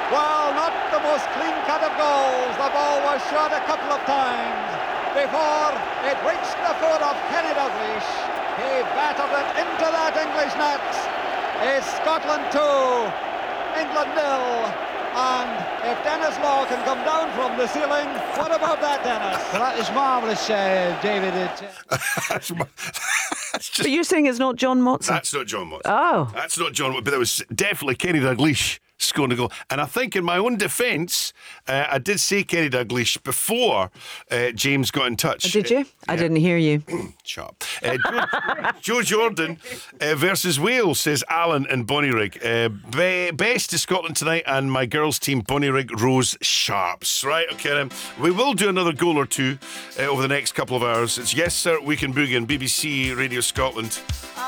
Well, not the most clean cut of goals. The ball was shot a couple of times before it reached the foot of Kenny Dalglish. He battered it into that English net. It's Scotland 2, England 0. And if Dennis Law can come down from the ceiling, what about that, Dennis? Well, that is marvellous, David. But you're saying it's not John Motson? That's not John Motson. Oh. That's not John Motson, but that was definitely Kenny Dalglish scoring a goal. And I think in my own defence, I did say Kenny Dalglish before James got in touch. Did you? I didn't hear you. Shut up. Joe Jordan versus Wales, says Alan in Bonnyrigg. Best to Scotland tonight, and my girls' team, Bonnyrigg Rose Sharps. Right, okay then. We will do another goal or two over the next couple of hours. It's Yes Sir, We Can Boogie on BBC Radio Scotland.